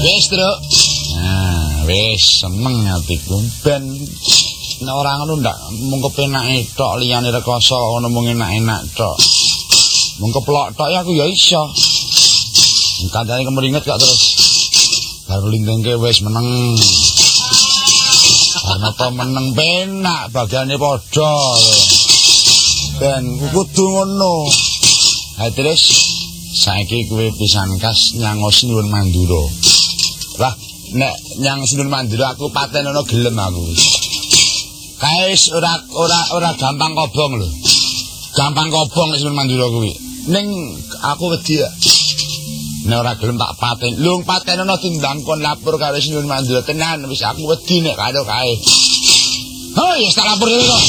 Wis, Truk. Nah, wis seneng atiku ben nek ora ngono ndak mung kepenake tok liyane rekoso ngono mung enak-enak tok. Mung keplok tok ya aku ya iso. Kancane kemringet kok terus. Baru lindengke wis meneng. Karena to meneng penak bagiane padha. Ben kudu ngono. Ha terus saiki kowe pisan kas nyangos Nuwun Mandura. Lah nek nyang Nuwun Mandura aku patenono gelem aku. Kaes ora gampang kobong lho. Gampang kobong nek Nuwun Mandura kuwi. Ning aku wedi ya. Nek ora gelem tak paten. Lung patenono timbang kon lapor karo Nuwun Mandura tenan wis aku wedi nek karo kae. Oh, ya tak lapor dulu.